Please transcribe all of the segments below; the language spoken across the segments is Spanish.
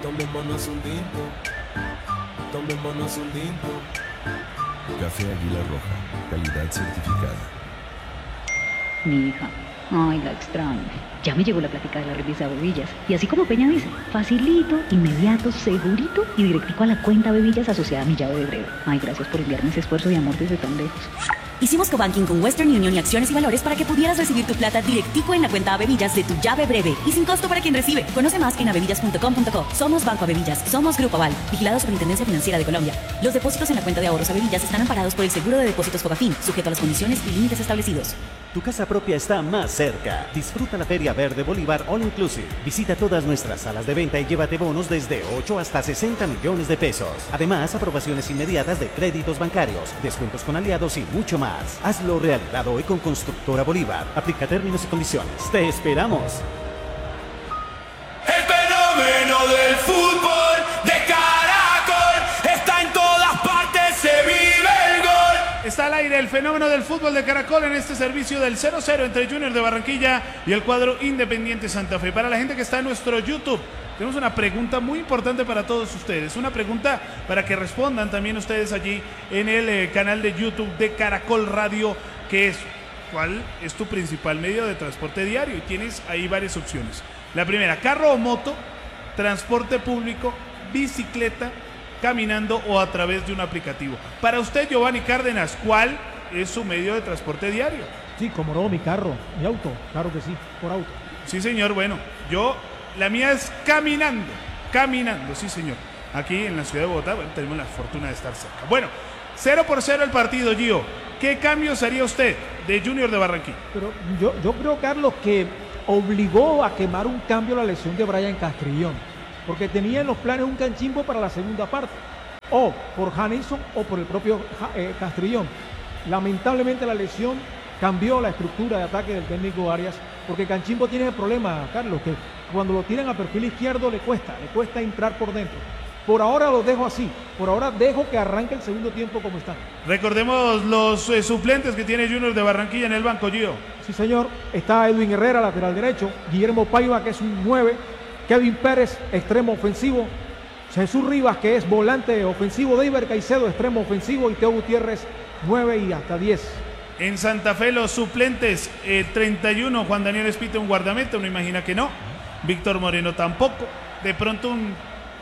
Tomémonos un tinto. Tomémonos un tinto. Café Águila Roja, calidad certificada. Mi hija, ay, la extraño. Ya me llegó la plática de la revista Bebillas. Y así como Peña dice, facilito, inmediato, segurito y directico a la cuenta Bebillas asociada a mi llave de breve. Ay, gracias por enviarme ese esfuerzo de amor desde tan lejos. Hicimos cobanking con Western Union y Acciones y Valores para que pudieras recibir tu plata directico en la cuenta Avevillas de tu llave breve y sin costo para quien recibe. Conoce más en avevillas.com.co. Somos Banco Avevillas, somos Grupo Aval, vigilado Superintendencia Financiera de Colombia. Los depósitos en la cuenta de ahorros Avevillas están amparados por el Seguro de Depósitos Fogafín, sujeto a las condiciones y límites establecidos. Tu casa propia está más cerca. Disfruta la Feria Verde Bolívar All Inclusive. Visita todas nuestras salas de venta y llévate bonos desde 8 hasta 60 millones de pesos. Además, aprobaciones inmediatas de créditos bancarios, descuentos con aliados y mucho más. Hazlo realidad hoy con Constructora Bolívar. Aplica términos y condiciones. ¡Te esperamos! El fenómeno del fútbol de Caracol está en todas partes, se vive el gol. Está al aire el fenómeno del fútbol de Caracol en este servicio del 0-0 entre Junior de Barranquilla y el cuadro Independiente Santa Fe. Para la gente que está en nuestro YouTube, tenemos una pregunta muy importante para todos ustedes. Una pregunta para que respondan también ustedes allí en el canal de YouTube de Caracol Radio, que es: ¿cuál es tu principal medio de transporte diario? Y tienes ahí varias opciones. La primera, carro o moto, transporte público, bicicleta, caminando o a través de un aplicativo. Para usted, Giovanni Cárdenas, ¿cuál es su medio de transporte diario? Sí, como no, mi carro, mi auto, claro que sí, por auto. Sí, señor, bueno, la mía es caminando, sí, señor. Aquí en la ciudad de Bogotá, bueno, tenemos la fortuna de estar cerca. Bueno, 0-0 el partido, Gio. ¿Qué cambios haría usted de Junior de Barranquilla? Pero yo creo, Carlos, que obligó a quemar un cambio la lesión de Brian Castrillón, porque tenía en los planes un Canchimbo para la segunda parte, o por Janilson o por el propio Castrillón. Lamentablemente la lesión cambió la estructura de ataque del técnico Arias, porque Canchimbo tiene el problema, Carlos, que cuando lo tiran a perfil izquierdo le cuesta entrar por dentro. Por ahora lo dejo así, por ahora dejo que arranque el segundo tiempo como está. Recordemos los suplentes que tiene Junior de Barranquilla en el banco, Gio. Sí, señor, está Edwin Herrera, lateral derecho, Guillermo Paiva, que es un 9, Kevin Pérez, extremo ofensivo, Jesús Rivas, que es volante ofensivo, Deiber Caicedo, extremo ofensivo, y Teo Gutiérrez, 9 y hasta 10. En Santa Fe los suplentes, 31, Juan Daniel Espite, un guardameta, uno imagina que no. Víctor Moreno tampoco. De pronto un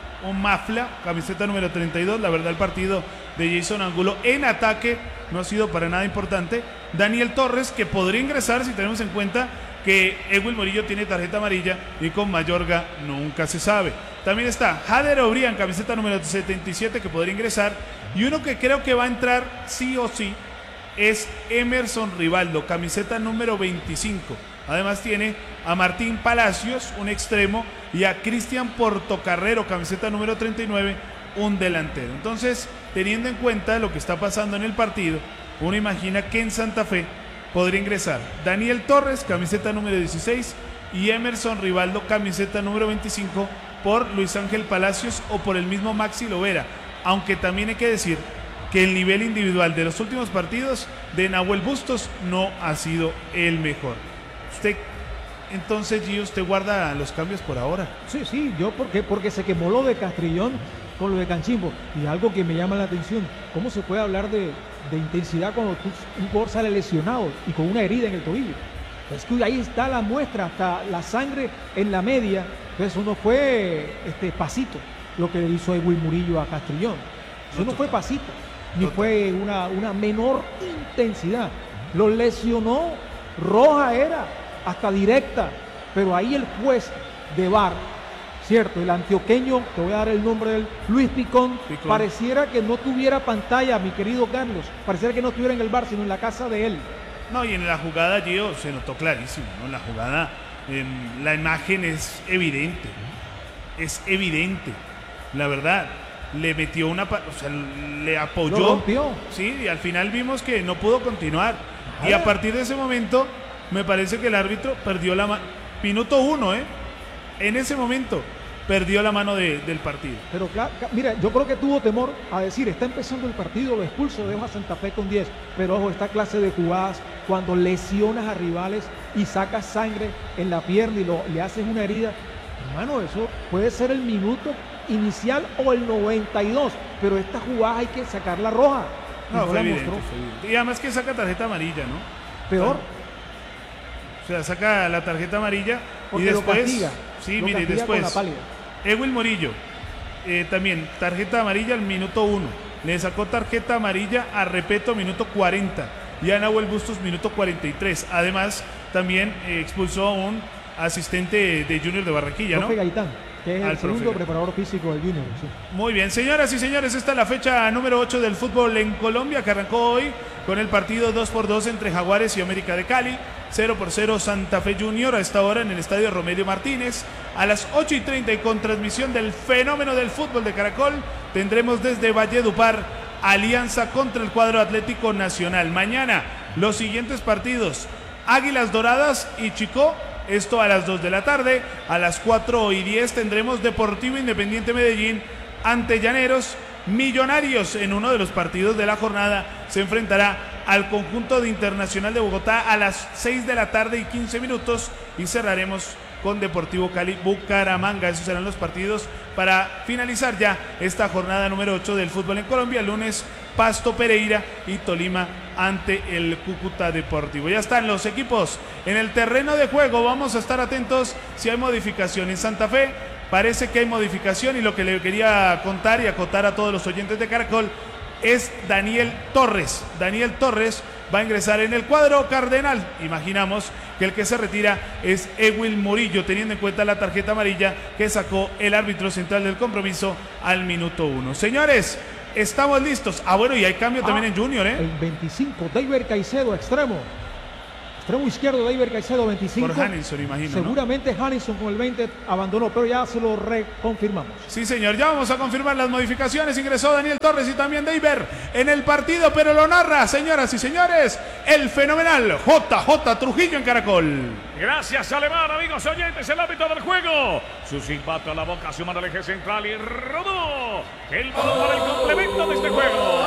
Mafla, camiseta número 32. La verdad, el partido de Jason Angulo en ataque no ha sido para nada importante. Daniel Torres, que podría ingresar si tenemos en cuenta que Edwin Murillo tiene tarjeta amarilla y con Mayorga nunca se sabe. También está Jader Obrián, camiseta número 77, que podría ingresar. Y uno que creo que va a entrar sí o sí es Emerson Rivaldo, camiseta número 25. Además tiene a Martín Palacios, un extremo, y a Cristian Portocarrero, camiseta número 39, un delantero. Entonces, teniendo en cuenta lo que está pasando en el partido, uno imagina que en Santa Fe podría ingresar Daniel Torres, camiseta número 16, y Emerson Rivaldo, camiseta número 25, por Luis Ángel Palacios o por el mismo Maxi Lovera. Aunque también hay que decir que el nivel individual de los últimos partidos de Nahuel Bustos no ha sido el mejor. Usted, entonces, Gio, usted guarda los cambios por ahora. Sí, yo porque se quemó lo de Castrillón con lo de Canchimbo. Y algo que me llama la atención, ¿cómo se puede hablar de intensidad cuando un jugador sale lesionado y con una herida en el tobillo? Es que ahí está la muestra, hasta la sangre en la media. Entonces eso no fue pasito lo que le hizo Edwin Murillo a Castrillón. Eso no fue pasito, ni fue una menor intensidad. Lo lesionó, roja era, hasta directa, pero ahí el juez de VAR, cierto, el antioqueño, te voy a dar el nombre de él, Luis Picón, pareciera que no tuviera pantalla, mi querido Carlos, pareciera que no estuviera en el VAR, sino en la casa de él. No, y en la jugada, Gio, se notó clarísimo, ¿no? En la jugada, la imagen es evidente, la verdad. Le metió le apoyó. Lo rompió. Sí, y al final vimos que no pudo continuar. Y a partir de ese momento, me parece que el árbitro perdió la mano. Minuto 1, en ese momento, perdió la mano del partido. Pero claro, mira, yo creo que tuvo temor a decir, está empezando el partido, lo expulso, dejo a Santa Fe con 10. Pero ojo, esta clase de jugadas, cuando lesionas a rivales y sacas sangre en la pierna y le haces una herida, hermano, eso puede ser el minuto inicial o el 92, pero esta jugada hay que sacar la roja. Y No, fue la evidente, mostró. fue evidente. Y además que saca tarjeta amarilla, ¿no? Peor, O sea, saca la tarjeta amarilla porque y después... lo castiga. Sí, lo mire, y castiga con la después... pálida. Ewil Morillo, también tarjeta amarilla al minuto 1. Le sacó tarjeta amarilla a Repeto, minuto 40. Y a Nahuel Bustos, minuto 43. Además, también expulsó a un asistente de Junior de Barranquilla, ¿no? Profe Gaitán, que es Al el segundo profe. preparador físico del Junior. Sí. Muy bien, señoras y señores, esta es la fecha número 8 del fútbol en Colombia, que arrancó hoy con el partido 2-2 entre Jaguares y América de Cali. 0-0 Santa Fe Junior a esta hora en el estadio Romelio Martínez. A las 8:30 y con transmisión del fenómeno del fútbol de Caracol, tendremos desde Valledupar Alianza contra el cuadro Atlético Nacional. Mañana los siguientes partidos: Águilas Doradas y Chicó. Esto a las 2 de la tarde. A las 4:10 tendremos Deportivo Independiente Medellín ante Llaneros. Millonarios, en uno de los partidos de la jornada, se enfrentará al conjunto de Internacional de Bogotá a las 6 de la tarde y 15 minutos. Y cerraremos con Deportivo Cali Bucaramanga. Esos serán los partidos para finalizar ya esta jornada número 8 del fútbol en Colombia. El lunes, Pasto Pereira y Tolima ante el Cúcuta Deportivo. Ya están los equipos en el terreno de juego. Vamos a estar atentos si hay modificación en Santa Fe. Parece que hay modificación, y lo que le quería contar y acotar a todos los oyentes de Caracol es Daniel Torres. Daniel Torres va a ingresar en el cuadro cardenal. Imaginamos que el que se retira es Ewil Morillo, teniendo en cuenta la tarjeta amarilla que sacó el árbitro central del compromiso al minuto 1. Señores, estamos listos. Bueno, y hay cambio también en Junior, ¿eh? El 25, David Caicedo, extremo. Extremo izquierdo, David Caicedo, 25. Por Hanninson, imagino, ¿no? Seguramente Hanninson con el 20 abandonó, pero ya se lo reconfirmamos. Sí, señor, ya vamos a confirmar las modificaciones. Ingresó Daniel Torres y también Deiber en el partido, pero lo narra, señoras y señores, el fenomenal JJ Trujillo en Caracol. Gracias, Alemán, amigos oyentes, el árbitro del juego. Su silbato a la boca, su mano al eje central y rodó el balón para el complemento de este juego.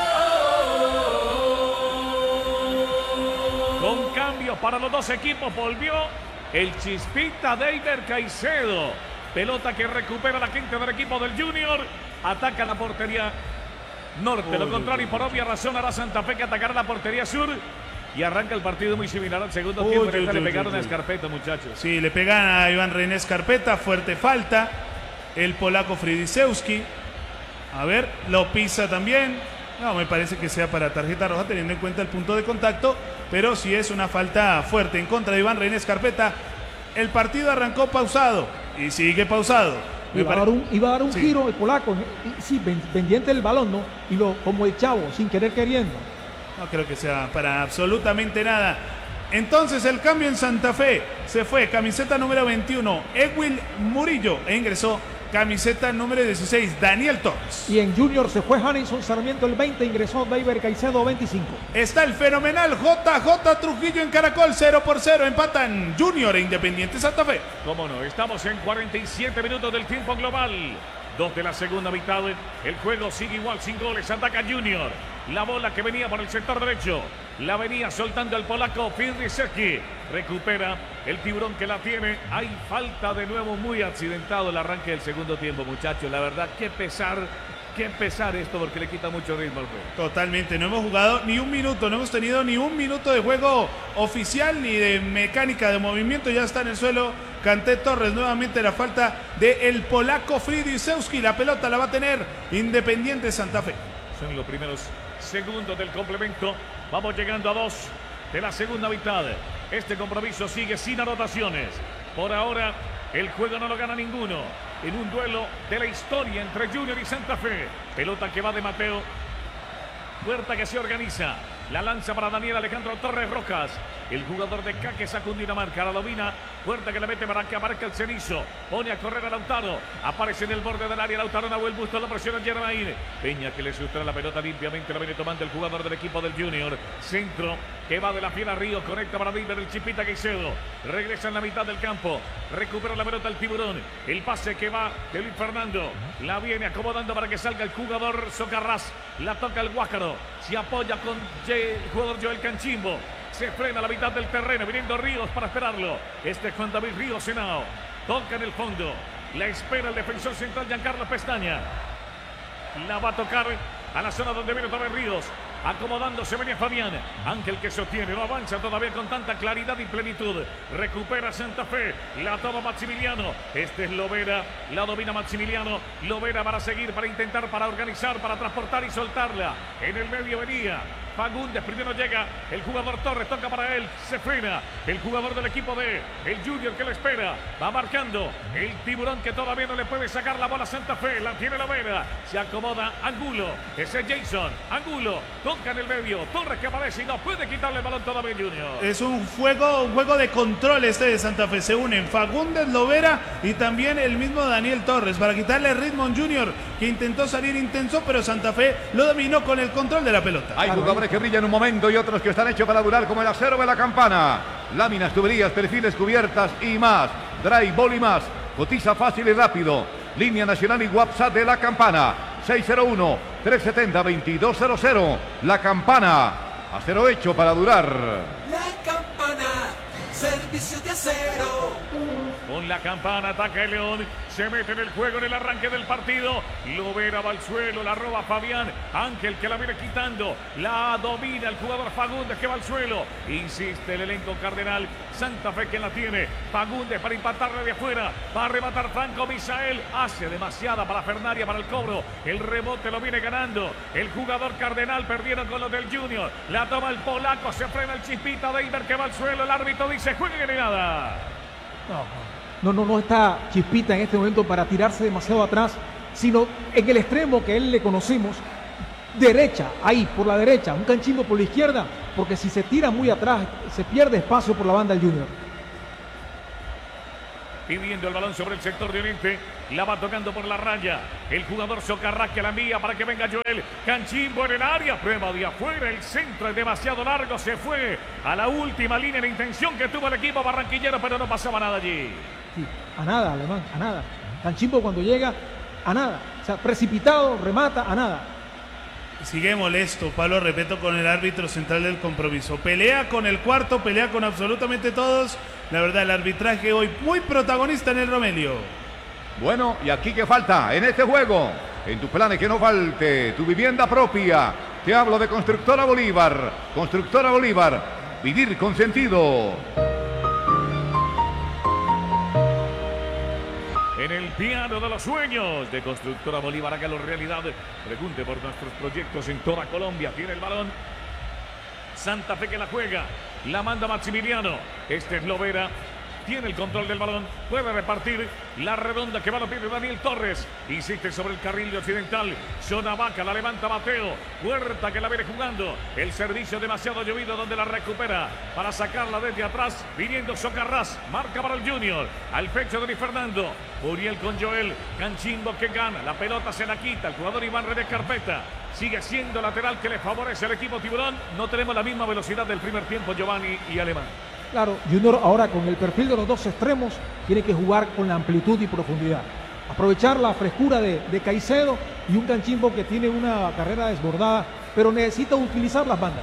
Con cambios para los dos equipos, volvió el Chispita Deiber Caicedo. Pelota que recupera la quinta del equipo del Junior. Ataca la portería norte. Lo contrario, y por obvia razón, hará Santa Fe que atacará la portería sur. Y arranca el partido muy similar al segundo tiempo. Le pegaron a Escarpeta, muchachos. Sí, le pegan a Iván René Escarpeta. Fuerte falta. El polaco Fridisewski. A ver, lo pisa también. No, me parece que sea para tarjeta roja teniendo en cuenta el punto de contacto, pero sí es una falta fuerte en contra de Iván René Escarpeta. El partido arrancó pausado y sigue pausado. Iba a dar un Sí. giro el polaco, sí, pendiente del balón, ¿no? Y como el chavo, sin querer queriendo. No creo que sea para absolutamente nada. Entonces el cambio en Santa Fe se fue camiseta número 21, Ewil Murillo, e ingresó camiseta número 16, Daniel Torres. Y en Junior se fue Hanninson Sarmiento el 20, ingresó David Caicedo 25. Está el fenomenal JJ Trujillo en Caracol, 0-0, empatan Junior e Independiente Santa Fe. Cómo no, estamos en 47 minutos del tiempo global. 2 de la segunda mitad. El juego sigue igual, sin goles. Ataca Junior. La bola que venía por el sector derecho. La venía soltando el polaco Fridisewski. Recupera el tiburón que la tiene. Hay falta de nuevo, muy accidentado el arranque del segundo tiempo, muchachos. La verdad, qué pesar esto, porque le quita mucho ritmo al juego. Totalmente, no hemos jugado ni un minuto, no hemos tenido ni un minuto de juego oficial ni de mecánica de movimiento. Ya está en el suelo Kanté Torres, nuevamente la falta del polaco Fridisewski. La pelota la va a tener Independiente Santa Fe. Son los primeros segundos del complemento. Vamos llegando a 2 de la segunda mitad. Este compromiso sigue sin anotaciones. Por ahora, el juego no lo gana ninguno. En un duelo de la historia entre Junior y Santa Fe. Pelota que va de Mateo. Puerta que se organiza. La lanza para Daniel Alejandro Torres Rojas. El jugador de Caque sacó un Dinamarca. La domina. Puerta que le mete para que abarca el Cenizo. Pone a correr a Lautaro. Aparece en el borde del área. Lautaro Nahuel Busto. La presiona Germain. Peña que le sustrae la pelota limpiamente. La viene tomando el jugador del equipo del Junior. Centro que va de la fiera Río. Conecta para Diver el Chipita Caicedo. Regresa en la mitad del campo. Recupera la pelota el tiburón. El pase que va de Luis Fernando. La viene acomodando para que salga el jugador Socarrás. La toca el Guácaro. Se apoya con el jugador Joel Canchimbo. Se frena a la mitad del terreno, viniendo Ríos para esperarlo. Este es Juan David Ríos Henao. Toca en el fondo. La espera el defensor central Giancarlo Pestaña. La va a tocar a la zona donde viene Tomás Ríos. Acomodándose venía Fabián. Ángel que sostiene, no avanza todavía con tanta claridad y plenitud. Recupera Santa Fe, la toma Maximiliano. Este es Lovera, la domina Maximiliano. Lovera para seguir, para intentar, para organizar, para transportar y soltarla. En el medio venía Fagundes, primero llega el jugador Torres, toca para él, se frena. El jugador del equipo de el Junior que lo espera, va marcando el Tiburón que todavía no le puede sacar la bola a Santa Fe, la tiene Lovera, se acomoda Angulo, ese es Jason, Angulo, toca en el medio, Torres que aparece y no puede quitarle el balón todavía Junior. Es un juego de control este de Santa Fe, se unen Fagundes, Lovera y también el mismo Daniel Torres para quitarle el ritmo a un Junior que intentó salir intenso, pero Santa Fe lo dominó con el control de la pelota. Hay jugadores que brillan un momento y otros que están hechos para durar, como el acero de la Campana. Láminas, tuberías, perfiles, cubiertas y más. Dry Ball y más. Cotiza fácil y rápido. Línea nacional y WhatsApp de la Campana. 601-370-2200. La Campana. Acero hecho para durar. La Campana, servicio de acero. Con la Campana ataca el León, se mete en el juego en el arranque del partido. Lovera va al suelo, la roba Fabián. Ángel que la viene quitando, la domina el jugador Fagundes que va al suelo. Insiste el elenco cardenal. Santa Fe que la tiene. Fagundes para impactarle de afuera. Va a rematar Franco Misael. Hace demasiada para Fernaria para el cobro. El rebote lo viene ganando el jugador cardenal. Perdieron con los del Junior. La toma el polaco, se frena el Chispita Deiber que va al suelo. El árbitro dice jueguen y nada. No está Chispita en este momento para tirarse demasiado atrás, sino en el extremo que él le conocimos, derecha, ahí, por la derecha, un Canchimbo por la izquierda, porque si se tira muy atrás, se pierde espacio por la banda del Junior. Pidiendo el balón sobre el sector de oriente, la va tocando por la raya, el jugador Socarrás que la envía para que venga Joel, Canchimbo en el área, prueba de afuera, el centro es demasiado largo, se fue a la última línea de intención que tuvo el equipo barranquillero, pero no pasaba nada allí. Sí, a nada, Alemán, a nada. Canchimbo cuando llega, a nada. O sea, precipitado, remata, a nada. Sigue molesto Pablo Repeto con el árbitro central del compromiso. Pelea con el cuarto, pelea con absolutamente todos. La verdad, el arbitraje hoy muy protagonista en el Romelio. Bueno, y aquí que falta en este juego. En tus planes que no falte tu vivienda propia. Te hablo de Constructora Bolívar. Constructora Bolívar. Vivir con sentido. En el piano de los sueños de Constructora Bolívar, hágalo realidad. Pregunte por nuestros proyectos en toda Colombia. Tiene el balón Santa Fe que la juega, la manda Maximiliano. Este es Lovera. Tiene el control del balón, puede repartir la redonda que va a los pies de Daniel Torres. Insiste sobre el carril de occidental. Zona vaca, la levanta Mateo. Huerta que la viene jugando. El servicio demasiado llovido donde la recupera para sacarla desde atrás. Viniendo Socarrás, marca para el Junior. Al pecho de Luis Fernando. Uriel con Joel. Canchimbo que gana. La pelota se la quita. El jugador Iván Redes Carpeta. Sigue siendo lateral que le favorece al equipo Tiburón. No tenemos la misma velocidad del primer tiempo, Giovanni y Alemán. Claro, Junior ahora con el perfil de los dos extremos tiene que jugar con la amplitud y profundidad. Aprovechar la frescura de Caicedo y un Canchimbo que tiene una carrera desbordada, pero necesita utilizar las bandas.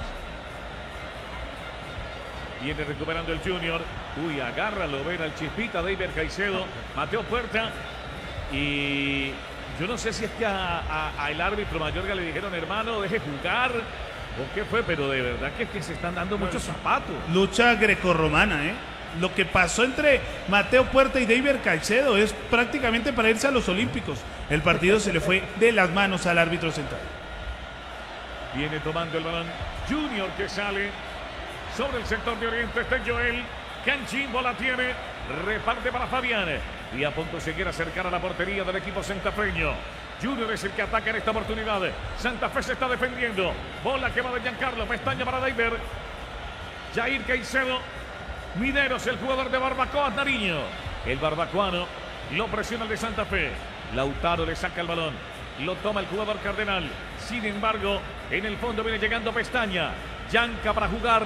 Viene recuperando el Junior. Uy, agarra Lovera el Chispita, David Caicedo, Mateo Puerta. Y yo no sé si es que al árbitro Mayorga le dijeron, hermano, deje jugar. ¿O qué fue? Pero de verdad que es que se están dando muchos zapatos. Lucha grecorromana, ¿eh? Lo que pasó entre Mateo Puerta y David Caicedo es prácticamente para irse a los Olímpicos. El partido se le fue de las manos al árbitro central. Viene tomando el balón Junior que sale sobre el sector de oriente. Está Joel. Canchimbo la tiene. Reparte para Fabián. Y a punto se quiere acercar a la portería del equipo santafeño. Junior es el que ataca en esta oportunidad. Santa Fe se está defendiendo. Bola que va de Giancarlo. Pestaña para Deiber. Jair Caicedo. Mineros, el jugador de Barbacoa, Nariño. El barbacoano lo presiona el de Santa Fe. Lautaro le saca el balón. Lo toma el jugador cardenal. Sin embargo, en el fondo viene llegando Pestaña. Yanca para jugarla.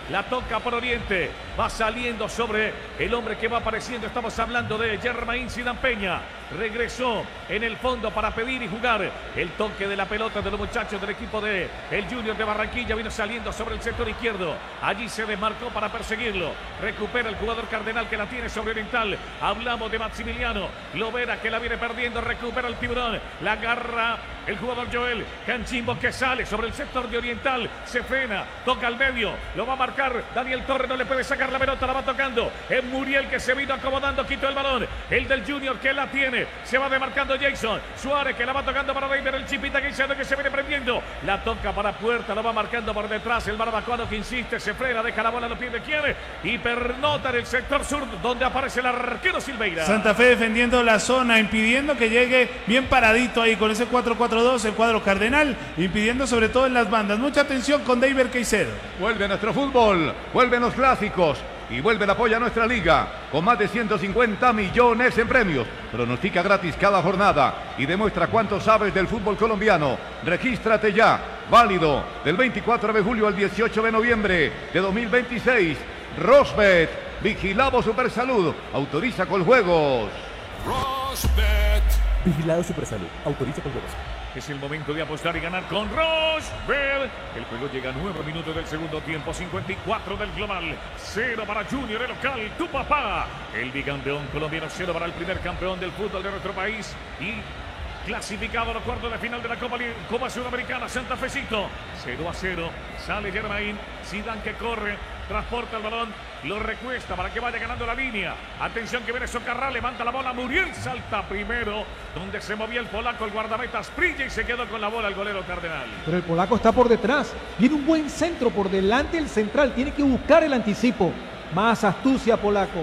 La toca por Oriente. Va saliendo sobre el hombre que va apareciendo. Estamos hablando de Germain Zidane Peña. Regresó en el fondo para pedir y jugar. El toque de la pelota de los muchachos del equipo de el Junior de Barranquilla. Vino saliendo sobre el sector izquierdo. Allí se desmarcó para perseguirlo. Recupera el jugador Cardenal que la tiene sobre Oriental. Hablamos de Maximiliano Lovera que la viene perdiendo. Recupera el tiburón. La agarra el jugador Joel Canchimbo que sale sobre el sector de Oriental. Se frena. Toca al medio. Lo va a marcar Daniel Torres. No le puede sacar la pelota. La va tocando. Es Muriel que se vino acomodando. Quitó el balón. El del Junior que la tiene. Se va demarcando Jason Suárez que la va tocando para David. El Chipita que se viene prendiendo. La toca para Puerta. Lo va marcando por detrás. El barbacoano que insiste. Se frena. Deja la bola a los pies de quién. Y pernota en el sector sur donde aparece el arquero Silveira. Santa Fe defendiendo la zona. Impidiendo que llegue bien paradito ahí con ese 4-4-2. El cuadro Cardenal. Impidiendo sobre todo en las bandas. Mucha atención con David Caicedo. Vuelve nuestro fútbol. Vuelven los clásicos. Y vuelve el apoyo a nuestra liga, con más de 150 millones en premios. Pronostica gratis cada jornada y demuestra cuánto sabes del fútbol colombiano. Regístrate ya, válido del 24 de julio al 18 de noviembre de 2026. Rosbet, vigilado Supersalud, autoriza con juegos. Rosbet. Vigilado Supersalud, autoriza con juegos. Es el momento de apostar y ganar con Rosbet. El juego llega a 9 minutos del segundo tiempo, 54 del global. 0 para Junior, el local, tu papá. El bicampeón colombiano, 0 para el primer campeón del fútbol de nuestro país. Y clasificado a los cuartos de final de la Copa Sudamericana, Santa Fecito. 0-0, sale Germain Zidane que corre, transporta el balón, lo recuesta para que vaya ganando la línea. Atención que viene Socarrá, levanta la bola, Muriel salta primero, donde se movía el polaco, el guardameta Asprilla y se quedó con la bola el golero Cardenal. Pero el polaco está por detrás, viene un buen centro por delante del central, tiene que buscar el anticipo. Más astucia polaco.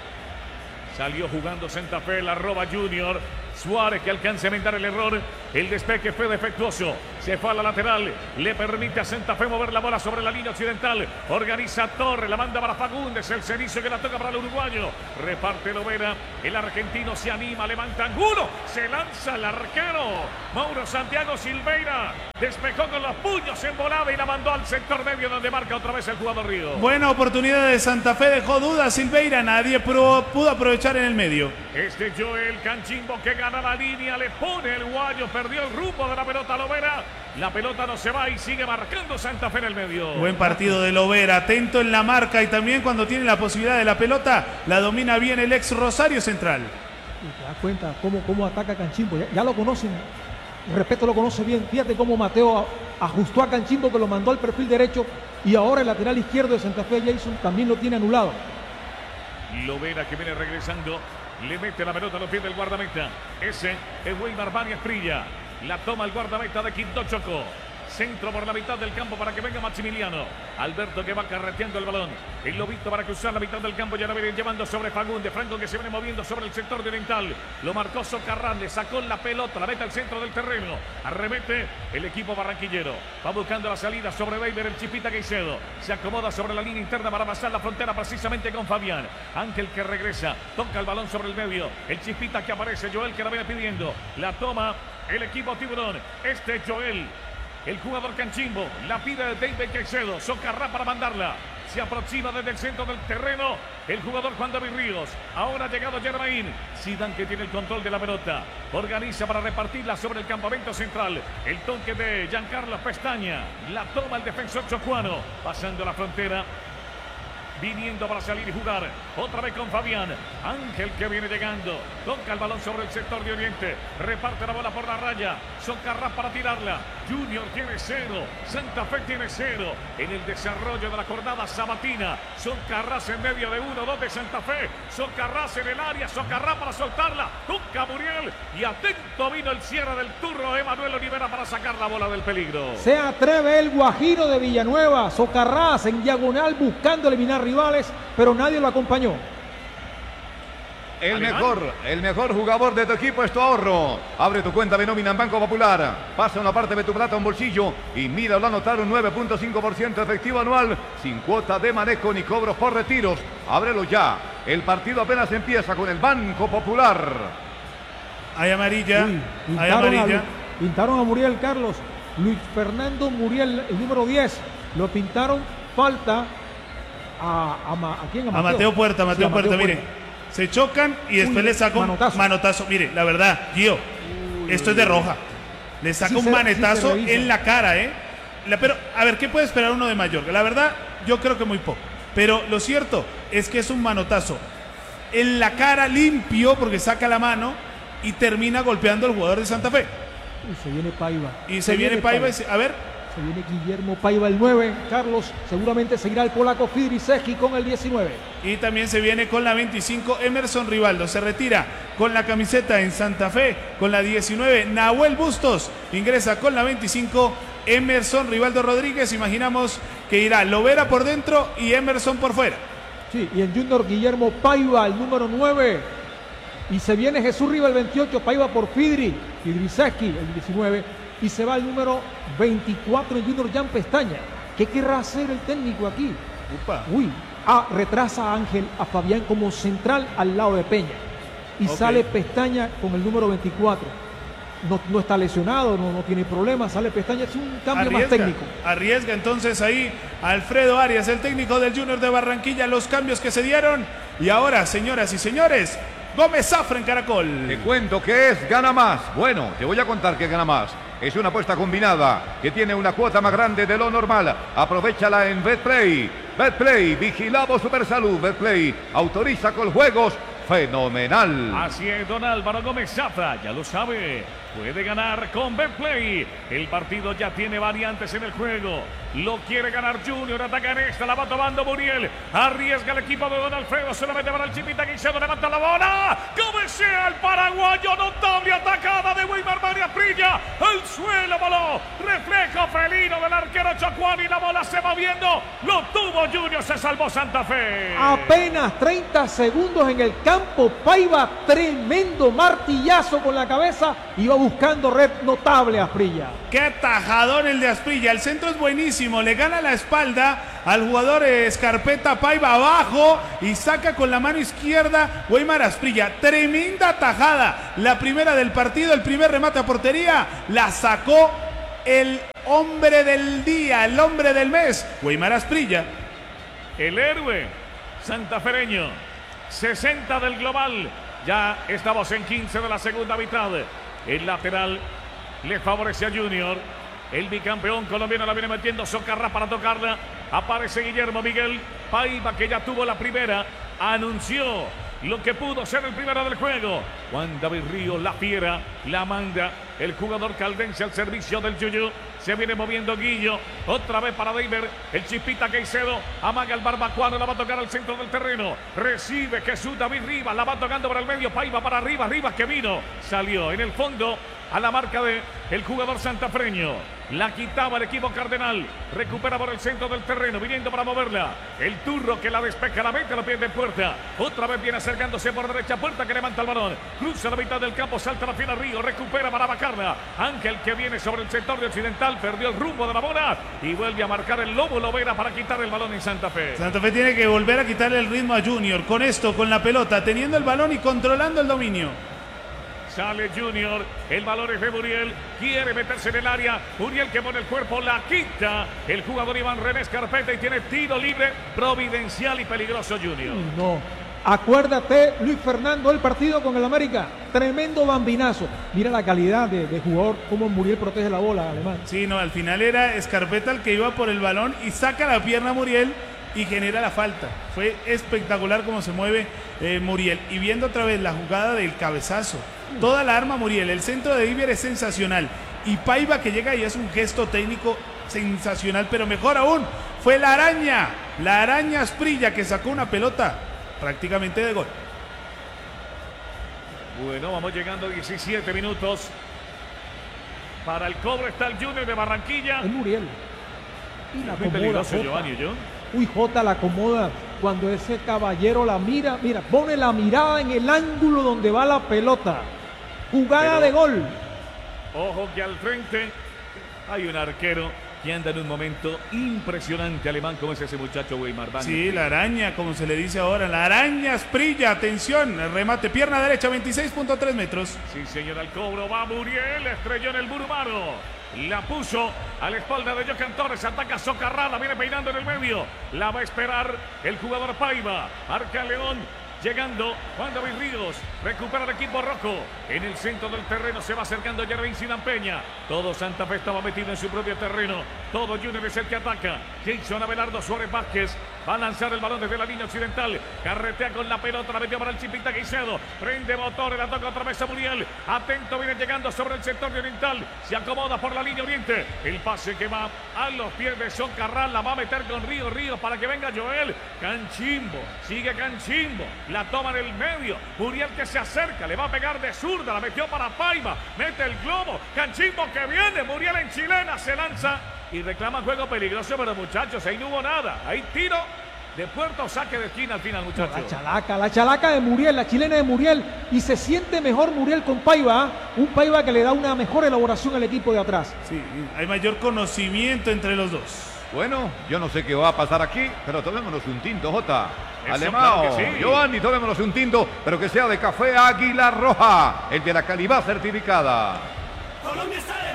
Salió jugando Santa Fe, la roba Junior. Suárez que alcanza a inventar el error. El despeje fue defectuoso. Se fue a la lateral. Le permite a Santa Fe mover la bola sobre la línea occidental. Organiza Torres. La manda para Fagundes. El Cenizo que la toca para el uruguayo. Reparte Lovera. El argentino se anima. Levanta ángulo. Se lanza el arquero. Mauro Santiago Silveira. Despejó con los puños en volada y la mandó al sector medio donde marca otra vez el jugador Río. Buena oportunidad de Santa Fe. Dejó dudas Silveira. Nadie pudo aprovechar en el medio. Este Joel Canchimbo que gana la línea, le pone el guayo, perdió el rumbo de la pelota Lovera. La pelota no se va y sigue marcando Santa Fe en el medio. Buen partido de Lovera, atento en la marca y también cuando tiene la posibilidad de la pelota, la domina bien el ex Rosario Central. Y te das cuenta cómo ataca Canchimbo, ya lo conocen, Respeto lo conoce bien. Fíjate cómo Mateo ajustó a Canchimbo que lo mandó al perfil derecho y ahora el lateral izquierdo de Santa Fe, Jason, también lo tiene anulado. Lovera que viene regresando. Le mete la pelota a los pies del guardameta. Ese es Weimar Varias Prilla. La toma el guardameta de Quinto Choco. Centro por la mitad del campo para que venga Maximiliano. Alberto que va carreteando el balón. El lobito para cruzar la mitad del campo. Ya la viene llevando sobre Fagundes. Franco que se viene moviendo sobre el sector de Oriental. Lo marcó Socarrán. Le sacó la pelota. La mete al centro del terreno. Arremete el equipo barranquillero. Va buscando la salida sobre Weiber. El Chipita Caicedo. Se acomoda sobre la línea interna para pasar la frontera precisamente con Fabián. Ángel que regresa. Toca el balón sobre el medio. El Chipita que aparece. Joel que la viene pidiendo. La toma el equipo Tiburón. Este Joel. El jugador Canchimbo la pide de David Caicedo. Socarrá para mandarla. Se aproxima desde el centro del terreno el jugador Juan David Ríos. Ahora ha llegado Germain Zidane que tiene el control de la pelota. Organiza para repartirla sobre el campamento central. El toque de Giancarlo Pestaña. La toma el defensor chocuano. Pasando la frontera. Viniendo para salir y jugar. Otra vez con Fabián. Ángel que viene llegando. Toca el balón sobre el sector de Oriente. Reparte la bola por la raya. Socarrá para tirarla. Junior tiene 0. Santa Fe tiene 0. En el desarrollo de la jornada sabatina. Socarrás en medio de 1-2 de Santa Fe. Socarrás en el área. Socarrá para soltarla. Toca Muriel. Y atento vino el cierre del turno. Emanuel Olivera para sacar la bola del peligro. Se atreve el Guajiro de Villanueva. Socarrás en diagonal buscando eliminar rivales, pero nadie lo acompañó. El mejor jugador de tu equipo es tu ahorro. Abre tu cuenta de nómina en Banco Popular. Pasa una parte de tu plata a un bolsillo y míralo anotar un 9.5% efectivo anual sin cuota de manejo ni cobros por retiros. Ábrelo ya. El partido apenas empieza con el Banco Popular. Hay amarilla. Uy, hay amarilla. Pintaron a Muriel, Carlos. Luis Fernando Muriel, el número 10. Lo pintaron falta. ¿A quién? A Mateo Puerta, Mateo Puerta, mire. Se chocan y después le saca un manotazo. Mire, la verdad, Gio, esto es de roja. Le saca un manetazo en la cara, pero, a ver, ¿qué puede esperar uno de Mallorca? La verdad, yo creo que muy poco. Pero lo cierto es que es un manotazo en la cara limpio porque saca la mano y termina golpeando al jugador de Santa Fe. Y se viene Paiva. Y se viene Paiva. A ver. Se viene Guillermo Paiva, el 9. Carlos, seguramente seguirá el polaco Fidrisewski con el 19. Y también se viene con la 25 Emerson Rivaldo. Se retira con la camiseta en Santa Fe con la 19. Nahuel Bustos ingresa con la 25. Emerson Rivaldo Rodríguez. Imaginamos que irá Lovera por dentro y Emerson por fuera. Sí, y en Junior Guillermo Paiva, el número 9. Y se viene Jesús Riva, el 28. Paiva por Fidrisewski, el 19. Y se va el número 24 en Junior Jan Pestaña. ¿Qué querrá hacer el técnico aquí? Upa. Retrasa a Fabián como central al lado de Peña. Y sale Pestaña con el número 24. No está lesionado, no tiene problemas. Sale Pestaña, es un cambio más técnico. Arriesga entonces ahí Alfredo Arias, el técnico del Junior de Barranquilla, los cambios que se dieron. Y ahora, señoras y señores, Gómez Zafra en Caracol. Te cuento que es Gana Más. Bueno, te voy a contar que Gana Más es una apuesta combinada que tiene una cuota más grande de lo normal. Aprovechala en Betplay. Betplay, vigilado Supersalud. Betplay autoriza con juegos. Fenomenal. Así es, don Álvaro Gómez Zafra, ya lo sabe, puede ganar con Betplay. El partido ya tiene variantes en el juego. Lo quiere ganar Junior, ataca en esta, la va tomando Muriel. Arriesga el equipo de don Alfredo, solamente para el Chipita Guicedo, levanta la bola. Cabecea el paraguayo, notable atacada de Weimar María Prilla. El suelo voló, reflejo felino del arquero Chacuán y la bola se va viendo. Lo tuvo Junior, se salvó Santa Fe. Apenas 30 segundos en el campo. Paiva, tremendo martillazo con la cabeza. Iba buscando red notable a Asprilla. Qué tajadón el de Asprilla. El centro es buenísimo. Le gana la espalda al jugador Escarpeta. Paiva abajo y saca con la mano izquierda Weimar Asprilla. Tremenda tajada. La primera del partido, el primer remate a portería. La sacó el hombre del día, el hombre del mes, Weimar Asprilla. El héroe santafereño. 60 del global. Ya estamos en 15 de la segunda mitad. El lateral le favorece a Junior. El bicampeón colombiano la viene metiendo Socarrás para tocarla. Aparece Guillermo Miguel Paiva, que ya tuvo la primera. Anunció lo que pudo ser el primero del juego. Juan David Ríos, la fiera, la manda. El jugador caldense al servicio del Yuyu. Se viene moviendo Guillo. Otra vez para Deiber. El Chipita Caicedo. Amaga el barbacuano. La va a tocar al centro del terreno. Recibe Jesús David Rivas. La va tocando para el medio. Paiva para Rivas. Rivas que vino. Salió en el fondo a la marca de el jugador santafreño. La quitaba el equipo cardenal. Recupera por el centro del terreno. Viniendo para moverla. El Turro que la despeja. La mete a la pie de Puerta. Otra vez viene acercándose por derecha. Puerta que levanta el balón. Cruza la mitad del campo. Salta la fiera Río. Recupera para Bacarla. Ángel que viene sobre el sector de Occidental. Perdió el rumbo de la bola. Y vuelve a marcar el Lobo Lovera para quitar el balón en Santa Fe. Santa Fe tiene que volver a quitarle el ritmo a Junior. Con esto, con la pelota. Teniendo el balón y controlando el dominio. Sale Junior, el balón es de Muriel, quiere meterse en el área, Muriel que pone el cuerpo, la quita el jugador Iván René Escarpeta y tiene tiro libre, providencial y peligroso Junior. No, acuérdate Luis Fernando, el partido con el América, tremendo bambinazo, mira la calidad de jugador, cómo Muriel protege la bola, Alemán. Sí, no, al final era Escarpeta el que iba por el balón y saca la pierna a Muriel y genera la falta. Fue espectacular cómo se mueve Muriel. Y viendo otra vez la jugada del cabezazo. Toda la arma Muriel. El centro de Iber es sensacional. Y Paiva que llega y es un gesto técnico sensacional. Pero mejor aún, fue la araña. La araña Asprilla que sacó una pelota prácticamente de gol. Bueno, vamos llegando a 17 minutos. Para el cobro está el Junior de Barranquilla. Es Muriel. Y la muy peligroso Giovanni, ¿yo? Uy, Jota la acomoda cuando ese caballero la mira. Mira, pone la mirada en el ángulo donde va la pelota. Jugada de gol. Ojo que al frente hay un arquero que anda en un momento impresionante, Alemán, como es ese muchacho Weimar. Sí, la araña, como se le dice ahora, la araña Asprilla, atención, el remate, pierna derecha, 26.3 metros. Sí, señor, al cobro va Muriel, estrelló en el burumano. La puso a la espalda de Jocan Torres, ataca Socarrada, viene peinando en el medio. La va a esperar el jugador Paiva, marca León. Llegando Juan David Ríos, recupera el equipo rojo. En el centro del terreno se va acercando Jervin Sinampeña. Todo Santa Fe estaba metido en su propio terreno. Todo Junior es el que ataca. Jason Abelardo Suárez Vázquez va a lanzar el balón desde la línea occidental. Carretea con la pelota, la metió para el Chipita Guicedo. Prende motores, la toca otra vez a Muriel. Atento, viene llegando sobre el sector de oriental. Se acomoda por la línea oriente. El pase que va a los pies de Socarrán. La va a meter con Ríos para que venga Joel. Canchimbo, sigue Canchimbo. La toma en el medio. Muriel que se acerca. Le va a pegar de zurda. La metió para Paiva. Mete el globo. Canchimbo que viene. Muriel en chilena. Se lanza y reclama juego peligroso. Pero muchachos, ahí no hubo nada. Ahí tiro de puerta o saque de esquina al final, muchachos. La chalaca de Muriel, la chilena de Muriel. Y se siente mejor Muriel con Paiva. Un Paiva que le da una mejor elaboración al equipo de atrás. Sí, hay mayor conocimiento entre los dos. Bueno, yo no sé qué va a pasar aquí, pero tomémonos un tinto, Jota. Eso, Alemão, claro que sí. Giovanni, tomémonos un tinto, pero que sea de café Águila Roja, el de la calidad certificada. Colombia está de